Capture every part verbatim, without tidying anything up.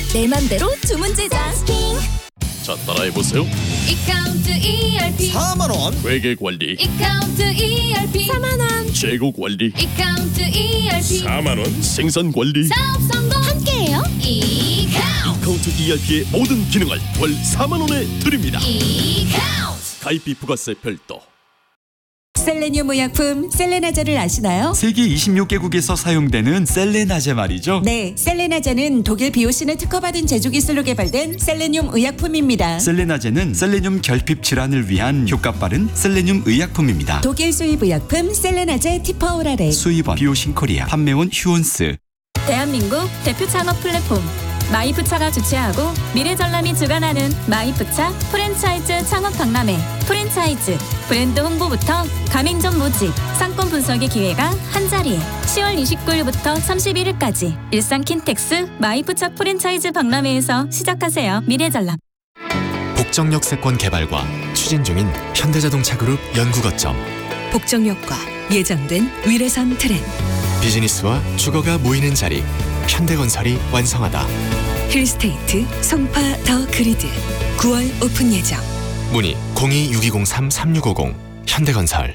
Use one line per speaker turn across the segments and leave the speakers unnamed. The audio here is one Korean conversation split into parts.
내 맘대로 주문 제작.
자, 따라해보세요.
이카운트 이알피
사만 원 회계 관리,
이카운트 이알피
사만 원.
재고 관리,
이카운트 이알피
사만 원 생산 관리.
사업 성공
함께해요.
이카운트
이카운트 이알피의 모든 기능을 월 사만 원에 드립니다.
이카운트
가입비 부가세 별도.
셀레늄 의약품 셀레나제를 아시나요?
세계 이십육 개국에서 사용되는 셀레나제 말이죠.
네, 셀레나제는 독일 비오신을 특허받은 제조 기술로 개발된 셀레늄 의약품입니다.
셀레나제는 셀레늄 결핍 질환을 위한 효과 빠른 셀레늄 의약품입니다.
독일 수입 의약품 셀레나제 티퍼오라레.
수입원 비오신 코리아, 판매원 휴온스.
대한민국 대표 창업 플랫폼 마이프차가 주최하고 미래전람이 주관하는 마이프차 프랜차이즈 창업 박람회. 프랜차이즈 브랜드 홍보부터 가맹점 모집, 상권 분석의 기회가 한자리에. 시월 이십구일부터 삼십일일까지 일산 킨텍스 마이프차 프랜차이즈 박람회에서 시작하세요. 미래전람.
복정역 세권 개발과 추진 중인 현대자동차그룹 연구거점.
복정역과 예정된 위례선 트램,
비즈니스와 주거가 모이는 자리, 현대건설이 완성하다.
힐스테이트 송파 더 그리드 구월 오픈 예정.
문의 공이 육이공삼 삼육오공. 현대건설.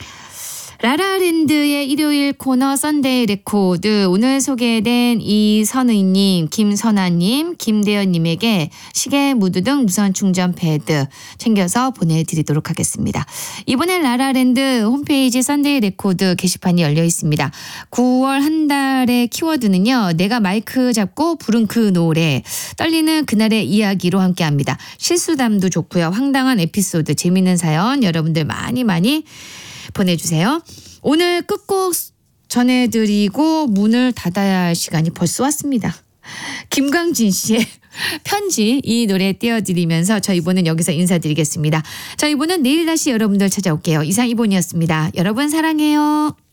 라라랜드의 일요일 코너 썬데이 레코드, 오늘 소개된 이선의님, 김선아님, 김대현님에게 시계, 무드 등 무선 충전 패드 챙겨서 보내드리도록 하겠습니다. 이번에 라라랜드 홈페이지 썬데이 레코드 게시판이 열려 있습니다. 구월 한 달의 키워드는요, 내가 마이크 잡고 부른 그 노래, 떨리는 그날의 이야기로 함께합니다. 실수담도 좋고요, 황당한 에피소드, 재미있는 사연 여러분들 많이 많이 보내주세요. 오늘 끝곡 전해드리고 문을 닫아야 할 시간이 벌써 왔습니다. 김광진 씨의 편지, 이 노래 띄워드리면서 저희 이번은 여기서 인사드리겠습니다. 저희 이번은 내일 다시 여러분들 찾아올게요. 이상 이본이었습니다. 여러분 사랑해요.